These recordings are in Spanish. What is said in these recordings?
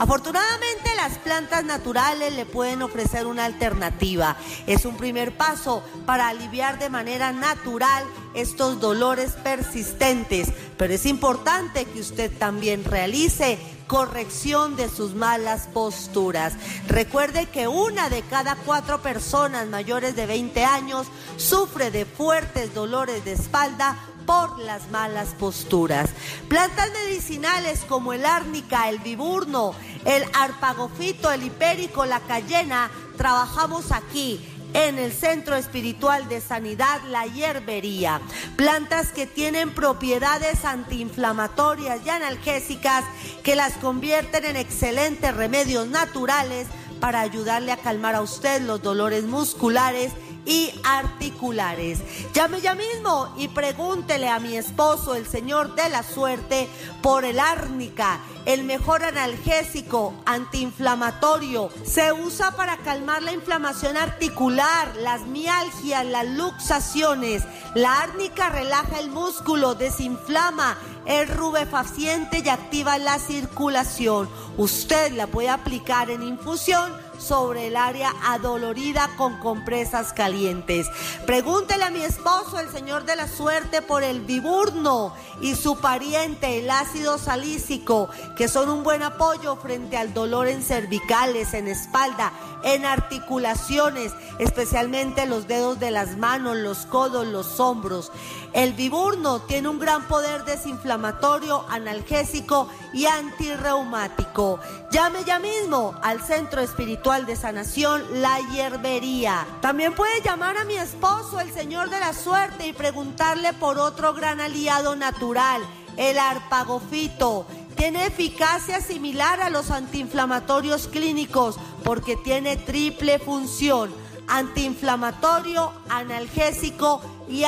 Afortunadamente, las plantas naturales le pueden ofrecer una alternativa. Es un primer paso para aliviar de manera natural estos dolores persistentes, pero es importante que usted también realice corrección de sus malas posturas. Recuerde que 1 de cada 4 personas mayores de 20 años sufre de fuertes dolores de espalda por las malas posturas. Plantas medicinales como el árnica, el viburno, el arpagofito, el hipérico, la cayena, trabajamos aquí en el Centro Espiritual de Sanidad La Hierbería. Plantas que tienen propiedades antiinflamatorias y analgésicas que las convierten en excelentes remedios naturales para ayudarle a calmar a usted los dolores musculares y articulares. Llame ya mismo y pregúntele a mi esposo, el señor de la suerte, por el árnica, el mejor analgésico antiinflamatorio. Se usa para calmar la inflamación articular, las mialgias, las luxaciones. La árnica relaja el músculo, desinflama, es rubefaciente y activa la circulación. Usted la puede aplicar en infusión sobre el área adolorida con compresas calientes. Pregúntele a mi esposo, el señor de la suerte, por el viburno y su pariente, el ácido salícico, que son un buen apoyo frente al dolor en cervicales, en espalda, en articulaciones, especialmente los dedos de las manos, los codos, los hombros. El viburno tiene un gran poder desinflamatorio, analgésico y antirreumático. Llame ya mismo al Centro Espiritual de Sanación La Hierbería. También puede llamar a mi esposo, el señor de la suerte, y preguntarle por otro gran aliado natural, el arpagofito. Tiene eficacia similar a los antiinflamatorios clínicos porque tiene triple función: antiinflamatorio, analgésico y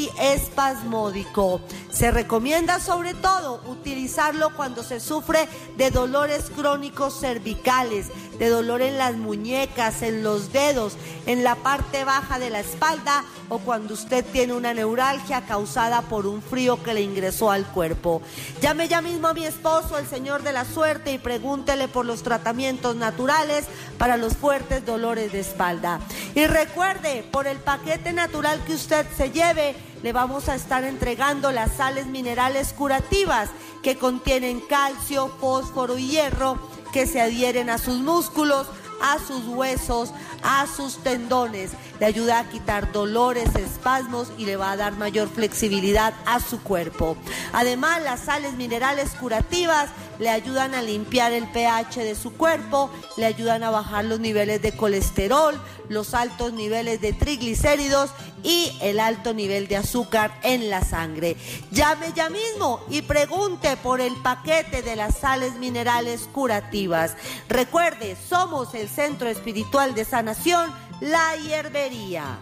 antiespasmódico. Se recomienda sobre todo utilizarlo cuando se sufre de dolores crónicos cervicales, de dolor en las muñecas, en los dedos, en la parte baja de la espalda, o cuando usted tiene una neuralgia causada por un frío que le ingresó al cuerpo. Llame ya mismo a mi esposo, el señor de la suerte, y pregúntele por los tratamientos naturales para los fuertes dolores de espalda. Y recuerde, por el paquete natural que usted se lleve, le vamos a estar entregando las sales minerales curativas que contienen calcio, fósforo y hierro, que se adhieren a sus músculos, a sus huesos, a sus tendones. Le ayuda a quitar dolores, espasmos y le va a dar mayor flexibilidad a su cuerpo. Además, las sales minerales curativas le ayudan a limpiar el pH de su cuerpo, le ayudan a bajar los niveles de colesterol, los altos niveles de triglicéridos y el alto nivel de azúcar en la sangre. Llame ya mismo y pregunte por el paquete de las sales minerales curativas. Recuerde, somos el Centro Espiritual de Sanación La Hierbería.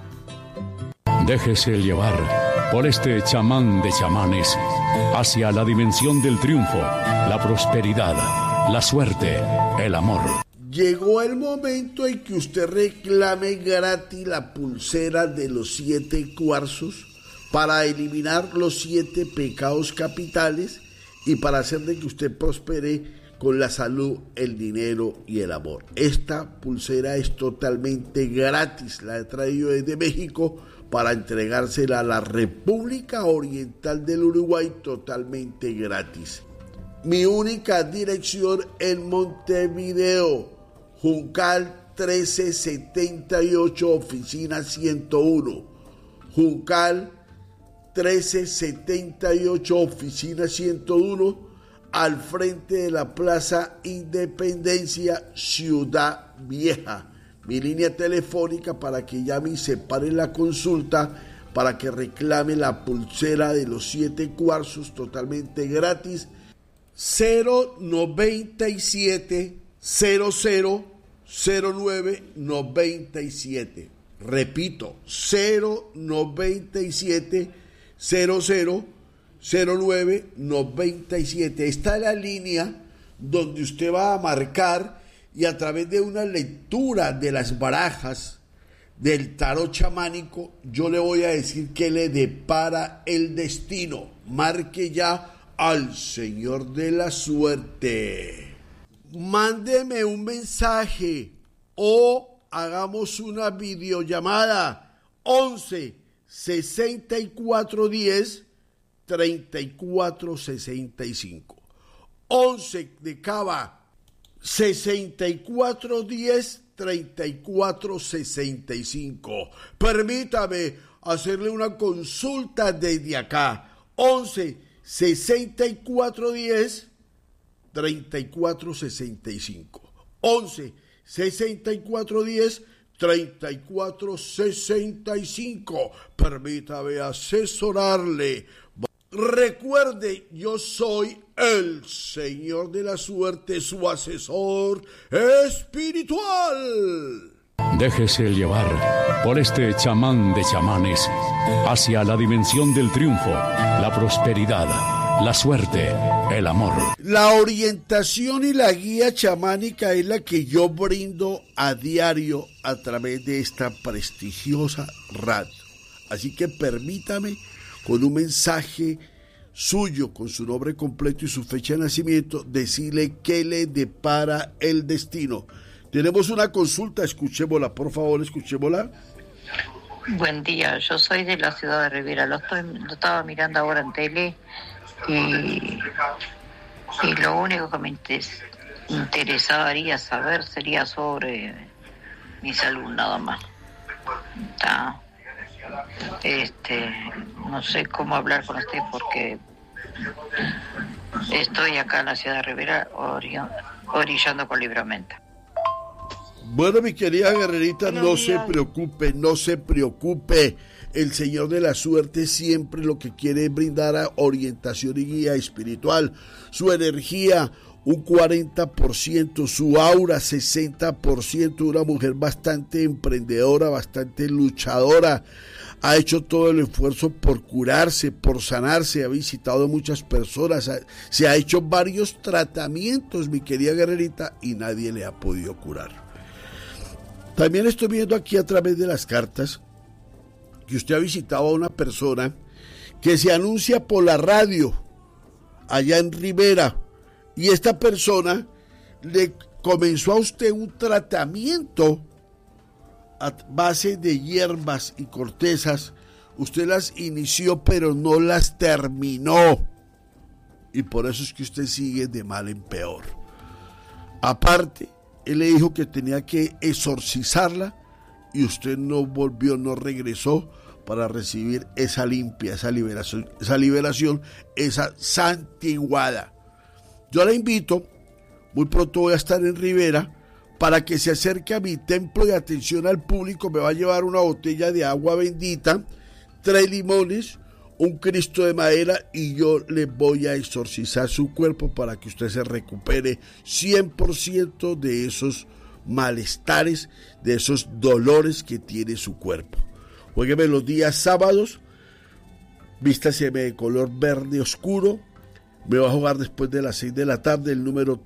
Déjese llevar por este chamán de chamanes hacia la dimensión del triunfo, la prosperidad, la suerte, el amor. Llegó el momento en que usted reclame gratis la pulsera de los 7 cuarzos para eliminar los 7 pecados capitales y para hacer de que usted prospere con la salud, el dinero y el amor. Esta pulsera es totalmente gratis, la he traído desde México para entregársela a la República Oriental del Uruguay totalmente gratis. Mi única dirección en Montevideo, Juncal 1378, oficina 101. Juncal 1378, oficina 101, al frente de la Plaza Independencia, Ciudad Vieja. Mi línea telefónica para que llame y separe la consulta, para que reclame la pulsera de los 7 cuarzos totalmente gratis. 097 000997. Repito, 097 000997. Está la línea donde usted va a marcar y a través de una lectura de las barajas del tarot chamánico, yo le voy a decir qué le depara el destino. Marque ya al señor de la suerte. mándeme un mensaje o hagamos una videollamada 11 64 10 34 65. 11 de Cava 64 10 34 65. Permítame hacerle una consulta desde acá. 11 64 10 34 65. 11 64 10 34 65. Permítame asesorarle. Recuerde, yo soy el Señor de la Suerte, su asesor espiritual. Déjese llevar por este chamán de chamanes hacia la dimensión del triunfo, la prosperidad, la suerte, el amor. La orientación y la guía chamánica es la que yo brindo a diario a través de esta prestigiosa radio. Así que permítame, con un mensaje suyo, con su nombre completo y su fecha de nacimiento, decirle qué le depara el destino. Tenemos una consulta, escuchémosla, por favor, escuchémosla. Buen día, yo soy de la ciudad de Rivera, lo estaba mirando ahora en tele y lo único que me interesaría saber sería sobre mi salud, nada más. No sé cómo hablar con usted porque estoy acá en la ciudad de Rivera orillando con Libramento. Bueno, mi querida guerrerita, no se preocupe. El Señor de la Suerte siempre lo que quiere es brindar a orientación y guía espiritual. Su energía, un 40%, su aura, 60%, una mujer bastante emprendedora, bastante luchadora. Ha hecho todo el esfuerzo por curarse, por sanarse, ha visitado a muchas personas, se ha hecho varios tratamientos, mi querida guerrerita, y nadie le ha podido curar. También estoy viendo aquí a través de las cartas que usted ha visitado a una persona que se anuncia por la radio allá en Rivera, y esta persona le comenzó a usted un tratamiento a base de hierbas y cortezas. Usted las inició pero no las terminó, y por eso es que usted sigue de mal en peor. Aparte, él le dijo que tenía que exorcizarla y usted no volvió, no regresó para recibir esa limpia, esa liberación, esa santiguada. Yo la invito, muy pronto voy a estar en Rivera, para que se acerque a mi templo de atención al público. Me va a llevar una botella de agua bendita, 3 limones, un Cristo de madera, y yo le voy a exorcizar su cuerpo para que usted se recupere 100% de esos malestares, de esos dolores que tiene su cuerpo. Juégueme los días sábados, vístaseme de color verde oscuro. Me va a jugar después de las 6 de la tarde el número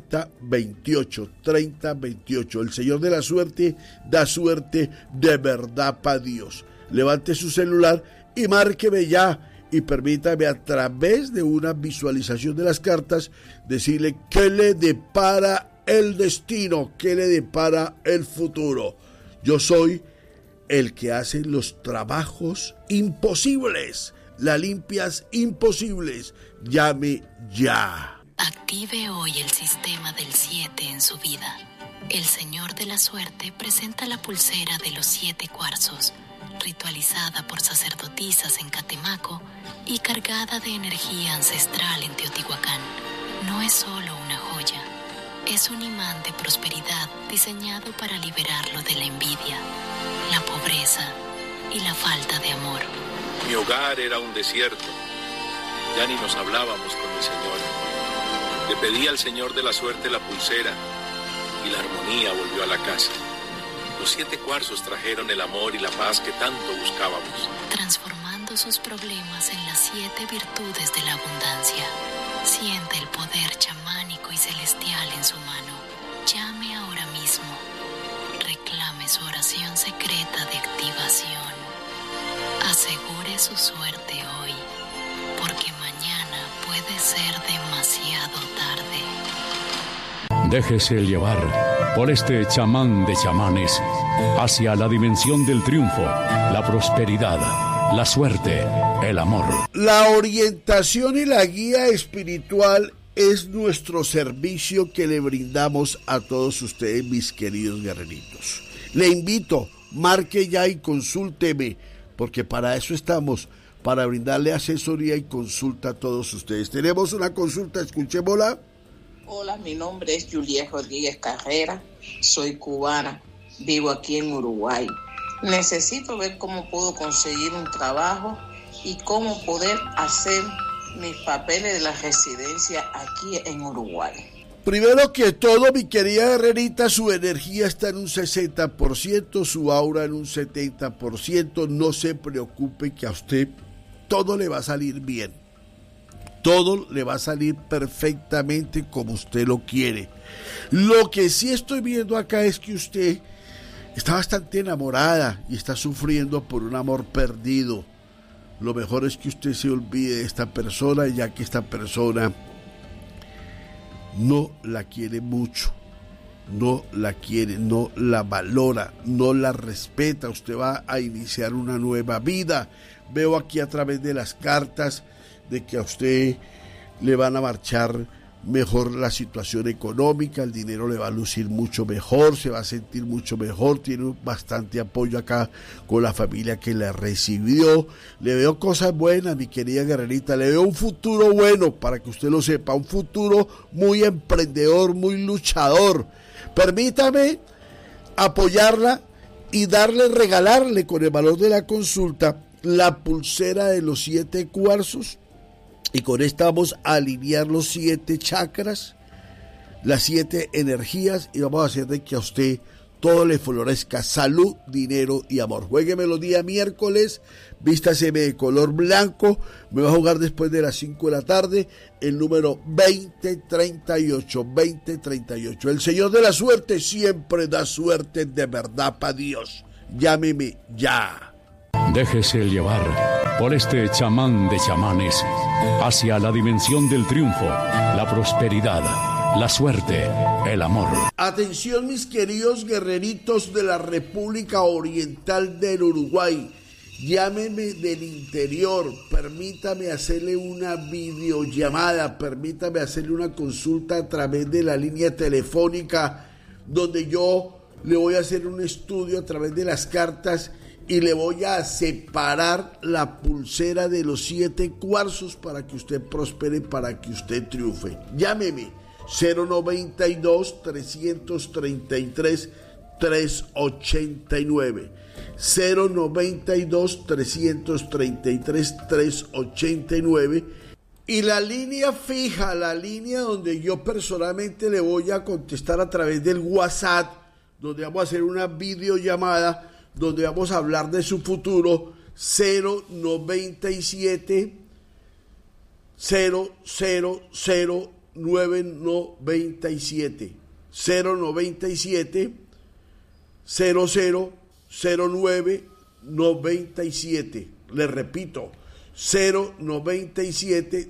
3028. El Señor de la Suerte da suerte de verdad para Dios. Levante su celular y márqueme ya, y permítame a través de una visualización de las cartas decirle qué le depara el destino, qué le depara el futuro. Yo soy el que hace los trabajos imposibles, las limpias imposibles. Llame ya. Active hoy el sistema del 7 en su vida. El Señor de la Suerte presenta la pulsera de los 7 cuarzos, ritualizada por sacerdotisas en Catemaco y cargada de energía ancestral en Teotihuacán. No es solo una joya, es un imán de prosperidad diseñado para liberarlo de la envidia, la pobreza y la falta de amor. Mi hogar era un desierto, ya ni nos hablábamos con mi señora. Le pedí al Señor de la Suerte la pulsera y la armonía volvió a la casa. Los 7 cuarzos trajeron el amor y la paz que tanto buscábamos, transformando sus problemas en las 7 virtudes de la abundancia. Siente el poder chamánico y celestial en su mano. Llame ahora mismo. Reclame su oración secreta de activación. Asegure su suerte hoy, porque mañana puede ser demasiado tarde. Déjese llevar por este chamán de chamanes hacia la dimensión del triunfo, la prosperidad, la suerte, el amor. La orientación y la guía espiritual es nuestro servicio que le brindamos a todos ustedes, mis queridos guerreritos. Le invito, marque ya y consúlteme, porque para eso estamos, para brindarle asesoría y consulta a todos ustedes. Tenemos una consulta, escuchémosla. Hola, mi nombre es Juliet Rodríguez Carrera, soy cubana, vivo aquí en Uruguay. Necesito ver cómo puedo conseguir un trabajo y cómo poder hacer mis papeles de la residencia aquí en Uruguay. Primero que todo, mi querida guerrerita, su energía está en un 60%, su aura en un 70%. No se preocupe que a usted todo le va a salir bien. Todo le va a salir perfectamente como usted lo quiere. Lo que sí estoy viendo acá es que usted está bastante enamorada y está sufriendo por un amor perdido. Lo mejor es que usted se olvide de esta persona, ya que esta persona no la quiere mucho, no la quiere, no la valora, no la respeta. Usted va a iniciar una nueva vida. Veo aquí a través de las cartas de que a usted le van a marchar mejor la situación económica, el dinero le va a lucir mucho mejor, se va a sentir mucho mejor, tiene bastante apoyo acá con la familia que la recibió. Le veo cosas buenas, mi querida guerrerita, le veo un futuro bueno, para que usted lo sepa, un futuro muy emprendedor, muy luchador. Permítame apoyarla y regalarle con el valor de la consulta la pulsera de los 7 cuarzos. Y con esta vamos a alinear los 7 chakras, las 7 energías, y vamos a hacer de que a usted todo le florezca, salud, dinero y amor. Juégueme los días miércoles, vístaseme de color blanco, me va a jugar después de las 5 de la tarde, el número 2038. El Señor de la Suerte siempre da suerte de verdad para Dios. Llámeme ya. Déjese llevar por este chamán de chamanes hacia la dimensión del triunfo, la prosperidad, la suerte, el amor. Atención, mis queridos guerreritos de la República Oriental del Uruguay. Llámeme del interior, permítame hacerle una videollamada, permítame hacerle una consulta a través de la línea telefónica, donde yo le voy a hacer un estudio a través de las cartas y le voy a separar la pulsera de los 7 cuarzos para que usted prospere, para que usted triunfe. Llámeme 092-333-389. 092-333-389. Y la línea fija, la línea donde yo personalmente le voy a contestar a través del WhatsApp, donde vamos a hacer una videollamada, donde vamos a hablar de su futuro, 097 0000997 097 000997. Le repito, 097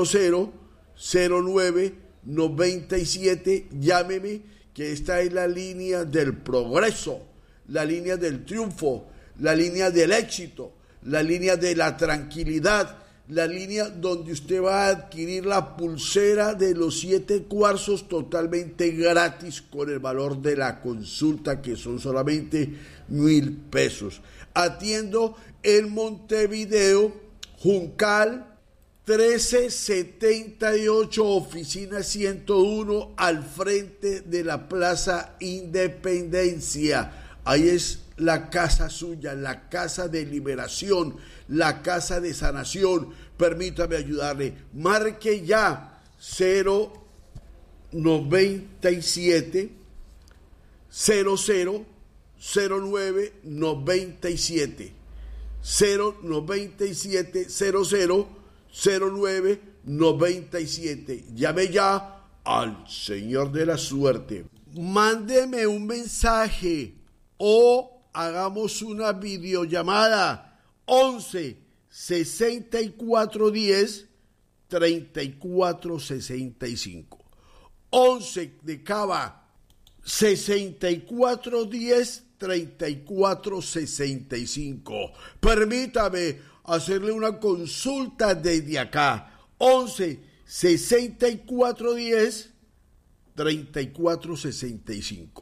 000997. Llámeme, que esta es la línea del progreso, la línea del triunfo, la línea del éxito, la línea de la tranquilidad, la línea donde usted va a adquirir la pulsera de los 7 cuarzos totalmente gratis con el valor de la consulta, que son solamente 1,000 pesos. Atiendo en Montevideo, Juncal 1378, oficina 101, al frente de la Plaza Independencia. Ahí es la casa suya, la casa de liberación, la casa de sanación. Permítame ayudarle. Marque ya 097 000997. 097 000997. Llame ya al Señor de la Suerte. Mándeme un mensaje o hagamos una videollamada 11 64 10 34 65. 11 de Cava, 6410-3465. Permítame hacerle una consulta desde acá. 11-6410-3465.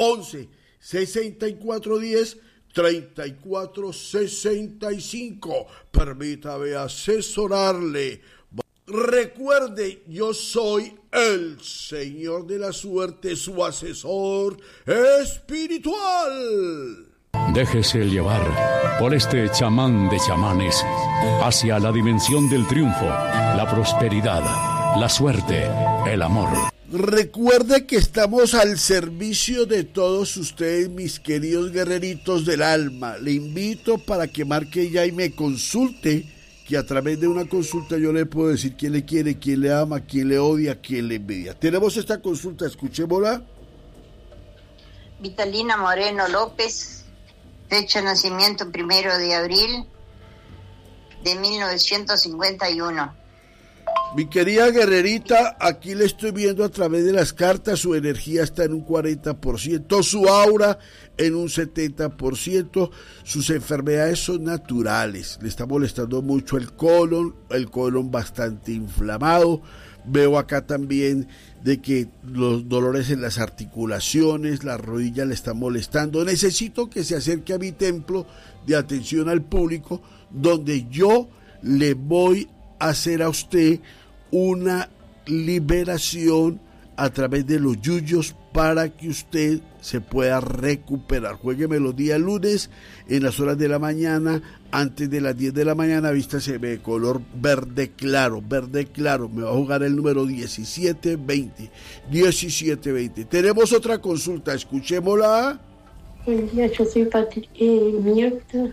11-6410-3465. Permítame asesorarle. Recuerde, yo soy el Señor de la Suerte, su asesor espiritual. Déjese llevar por este chamán de chamanes hacia la dimensión del triunfo, la prosperidad, la suerte, el amor. Recuerde que estamos al servicio de todos ustedes, mis queridos guerreritos del alma. Le invito para que marque ya y me consulte, que a través de una consulta yo le puedo decir quién le quiere, quién le ama, quién le odia, quién le envidia. Tenemos esta consulta, escuchémosla. Vitalina Moreno López, fecha de nacimiento 1 de abril de 1951. Mi querida guerrerita, aquí le estoy viendo a través de las cartas, su energía está en un 40%, su aura en un 70%, sus enfermedades son naturales, le está molestando mucho el colon bastante inflamado, veo acá también de que los dolores en las articulaciones, las rodillas le están molestando. Necesito que se acerque a mi templo de atención al público, donde yo le voy a hacer a usted una liberación a través de los yuyos para que usted se pueda recuperar. Juégueme los días lunes en las horas de la mañana, antes de las 10 de la mañana, vístase de color verde claro, me va a jugar el número 1720. Tenemos otra consulta, escuchémosla. Buen día, yo soy Patrick Mierta,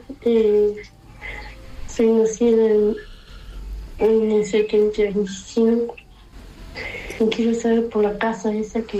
soy nacida en el 75. Quiero saber por la casa esa que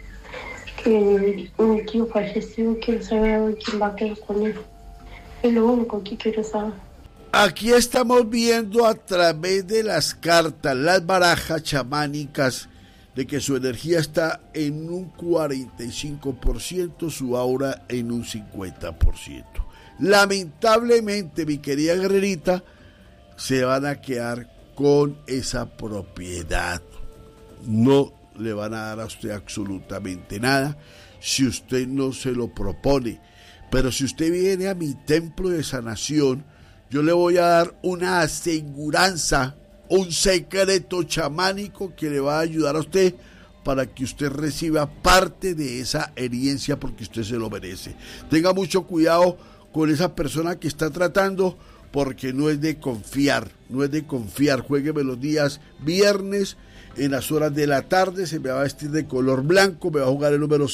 mi tío falleció, quiero saber quién va a quedar con él. Es lo único que quiero saber. Aquí estamos viendo a través de las cartas, las barajas chamánicas, de que su energía está en un 45%, su aura en un 50%. Lamentablemente, mi querida guerrerita, se van a quedar con esa propiedad. No le van a dar a usted absolutamente nada si usted no se lo propone. Pero si usted viene a mi templo de sanación, yo le voy a dar una aseguranza, un secreto chamánico que le va a ayudar a usted para que usted reciba parte de esa herencia, porque usted se lo merece. Tenga mucho cuidado con esa persona que está tratando, porque no es de confiar. Juégueme los días viernes en las horas de la tarde, se me va a vestir de color blanco, me va a jugar el número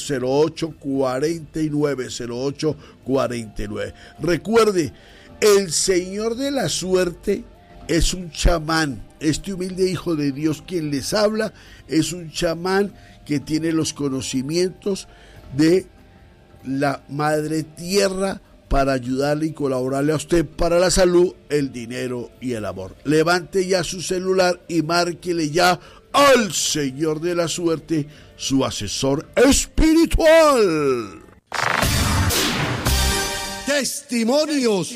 0849. Recuerde, el Señor de la Suerte es un chamán. Este humilde hijo de Dios quien les habla es un chamán que tiene los conocimientos de la Madre Tierra para ayudarle y colaborarle a usted para la salud, el dinero y el amor. Levante ya su celular y márquele ya al Señor de la Suerte, su asesor espiritual. Testimonios.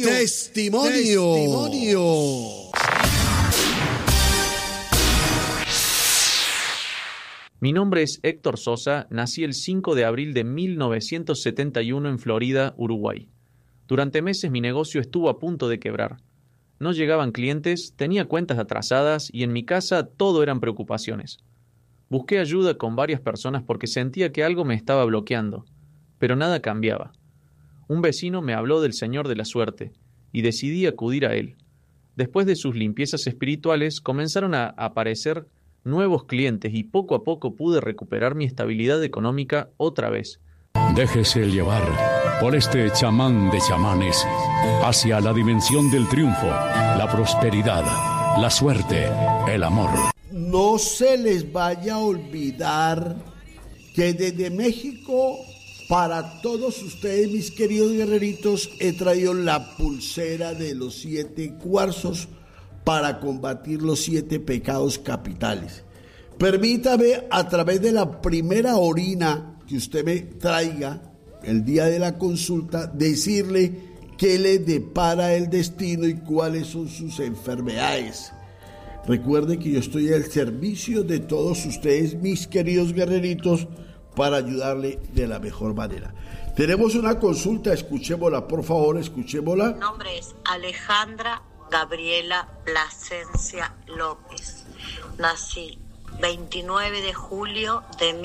Mi nombre es Héctor Sosa, nací el 5 de abril de 1971 en Florida, Uruguay. Durante meses mi negocio estuvo a punto de quebrar. No llegaban clientes, tenía cuentas atrasadas y en mi casa todo eran preocupaciones. Busqué ayuda con varias personas porque sentía que algo me estaba bloqueando, pero nada cambiaba. Un vecino me habló del Señor de la Suerte y decidí acudir a él. Después de sus limpiezas espirituales comenzaron a aparecer nuevos clientes y poco a poco pude recuperar mi estabilidad económica otra vez. Déjese llevar por este chamán de chamanes hacia la dimensión del triunfo, la prosperidad, la suerte, el amor. No se les vaya a olvidar que desde México, para todos ustedes, mis queridos guerreritos, he traído la pulsera de los 7 cuarzos para combatir los 7 pecados capitales. Permítame, a través de la primera orina que usted me traiga el día de la consulta, decirle qué le depara el destino y cuáles son sus enfermedades. Recuerde que yo estoy al servicio de todos ustedes, mis queridos guerreritos, para ayudarle de la mejor manera. Tenemos una consulta, escuchémosla, por favor, escuchémosla. Mi nombre es Alejandra Gabriela Plasencia López. Nací 29 de julio de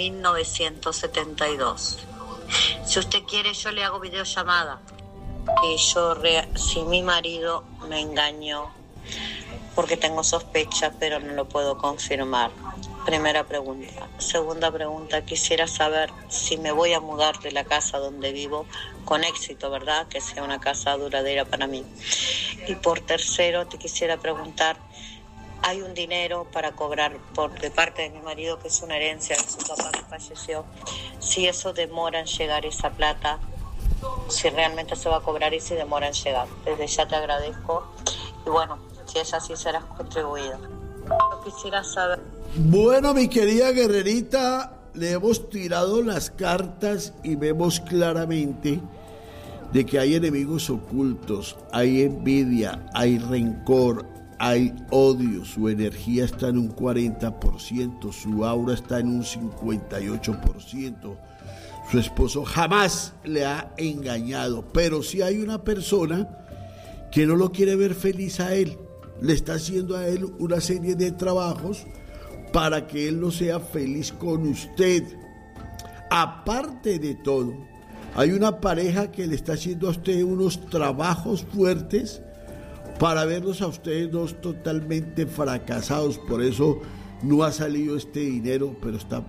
1972. Si usted quiere, yo le hago videollamada. Y si mi marido me engañó, porque tengo sospecha, pero no lo puedo confirmar. Primera pregunta. Segunda pregunta, quisiera saber si me voy a mudar de la casa donde vivo con éxito, ¿verdad? Que sea una casa duradera para mí. Y por tercero, te quisiera preguntar, hay un dinero para cobrar de parte de mi marido, que es una herencia de su papá que falleció. Si eso demora en llegar esa plata, si realmente se va a cobrar y si demora en llegar. Desde ya te agradezco. Y bueno, si es así, serás contribuido. Yo quisiera saber... Bueno, mi querida guerrerita, le hemos tirado las cartas y vemos claramente de que hay enemigos ocultos, hay envidia, hay rencor, hay odio, su energía está en un 40%, su aura está en un 58%. Su esposo jamás le ha engañado, pero sí hay una persona que no lo quiere ver feliz a él. Le está haciendo a él una serie de trabajos para que él no sea feliz con usted. Aparte de todo, hay una pareja que le está haciendo a usted unos trabajos fuertes para verlos a ustedes dos totalmente fracasados. Por eso no ha salido este dinero, pero está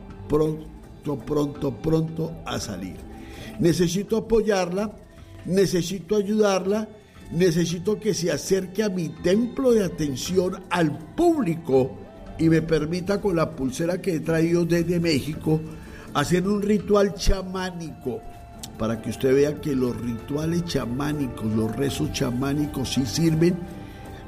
pronto a salir. Necesito apoyarla, necesito ayudarla, necesito que se acerque a mi templo de atención al público y me permita, con la pulsera que he traído desde México, hacer un ritual chamánico, para que usted vea que los rituales chamánicos, los rezos chamánicos sí sirven